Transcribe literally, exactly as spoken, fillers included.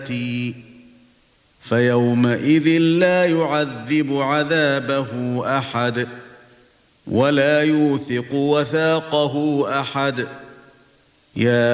فيومئذ لا يعذب عذابه أحد ولا يوثق وثاقه أحد. يا